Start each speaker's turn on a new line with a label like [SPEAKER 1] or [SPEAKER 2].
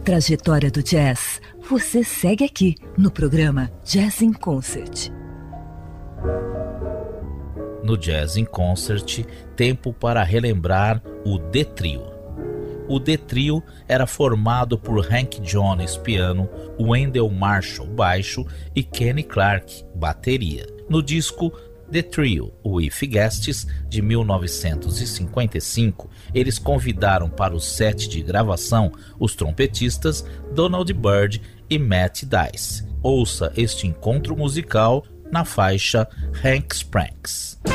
[SPEAKER 1] trajetória do jazz, você segue aqui no programa Jazz in Concert.
[SPEAKER 2] No Jazz in Concert, tempo para relembrar o The Trio. O The Trio era formado por Hank Jones, piano, Wendell Marshall, baixo e Kenny Clarke, bateria. No disco The Trio, with Guests, de 1955, eles convidaram para o set de gravação os trompetistas Donald Byrd e Matt Dice. Ouça este encontro musical na faixa Hank's Pranks.